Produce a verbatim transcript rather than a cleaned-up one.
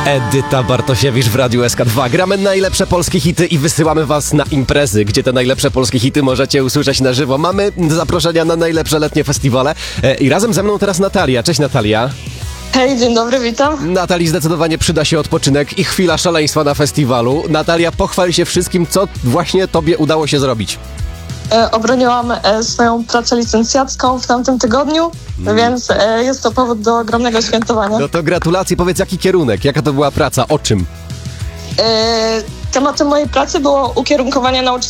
Edyta Bartosiewicz w Radiu S K dwa. Gramy najlepsze polskie hity i wysyłamy was na imprezy, gdzie te najlepsze polskie hity możecie usłyszeć na żywo. Mamy zaproszenia na najlepsze letnie festiwale i razem ze mną teraz Natalia. Cześć Natalia. Hej, dzień dobry, witam. Natalii zdecydowanie przyda się odpoczynek i chwila szaleństwa na festiwalu. Natalia, pochwal się wszystkim, co właśnie tobie udało się zrobić. E, obroniłam e, swoją pracę licencjacką w tamtym tygodniu, mm. więc e, jest to powód do ogromnego świętowania. No to gratulacje. Powiedz, jaki kierunek, jaka to była praca, o czym? E, tematem mojej pracy było ukierunkowanie nauczy-